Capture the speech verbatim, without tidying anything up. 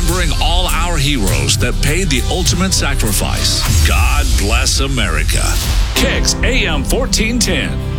remembering all our heroes that paid the ultimate sacrifice. God bless America. Kicks A M fourteen ten.